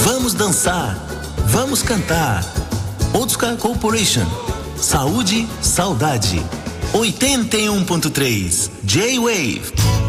Vamos dançar, vamos cantar. Otsuka Corporation. Saúde, saudade. 81.3 J-Wave.